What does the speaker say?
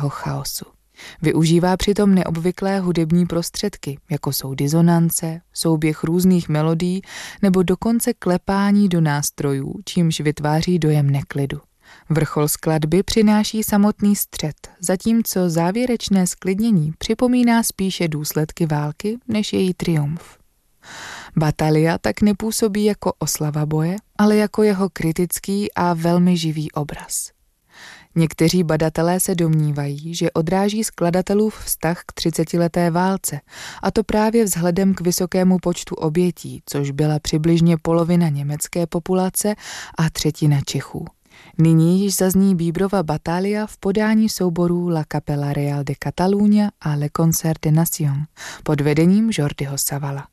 lidského chaosu. Využívá přitom neobvyklé hudební prostředky, jako jsou disonance, souběh různých melodií nebo dokonce klepání do nástrojů, čímž vytváří dojem neklidu. Vrchol skladby přináší samotný střet, zatímco závěrečné sklidnění připomíná spíše důsledky války než její triumf. Batalia tak nepůsobí jako oslava boje, ale jako jeho kritický a velmi živý obraz. Někteří badatelé se domnívají, že odráží skladatelův vztah k 30leté válce, a to právě vzhledem k vysokému počtu obětí, což byla přibližně polovina německé populace a třetina Čechů. Nyní již zazní Biebrova Battalia v podání souborů La Capella Real de Catalunya a Le Concert des Nations pod vedením Jordiho Savala.